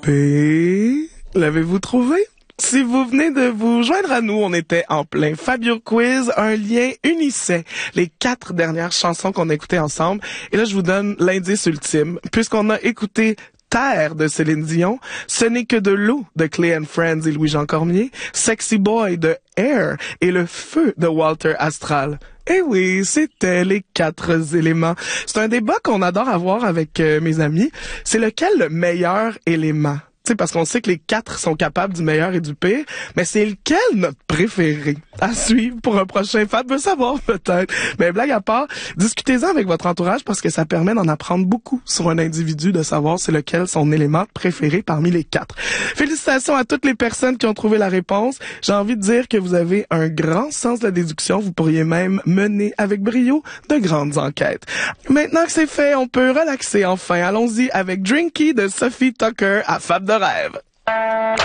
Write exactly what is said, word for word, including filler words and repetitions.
P. L'avez-vous trouvé? Si vous venez de vous joindre à nous, on était en plein Fabio Quiz. Un lien unissait les quatre dernières chansons qu'on a écoutées ensemble. Et là, je vous donne l'indice ultime. Puisqu'on a écouté Terre de Céline Dion, Ce n'est que de l'eau de Clay and Friends et Louis-Jean Cormier, Sexy Boy de Air et Le Feu de Walter Astral. Eh oui, c'était les quatre éléments. C'est un débat qu'on adore avoir avec euh, mes amis. C'est lequel le meilleur élément? Tu sais, parce qu'on sait que les quatre sont capables du meilleur et du pire, mais c'est lequel notre préféré? À suivre pour un prochain Fab veut savoir peut-être. Mais blague à part, discutez-en avec votre entourage parce que ça permet d'en apprendre beaucoup sur un individu, de savoir c'est lequel son élément préféré parmi les quatre. Félicitations à toutes les personnes qui ont trouvé la réponse. J'ai envie de dire que vous avez un grand sens de la déduction. Vous pourriez même mener avec brio de grandes enquêtes. Maintenant que c'est fait, on peut relaxer enfin. Allons-y avec Drinky de Sophie Tucker à Fab de rêve.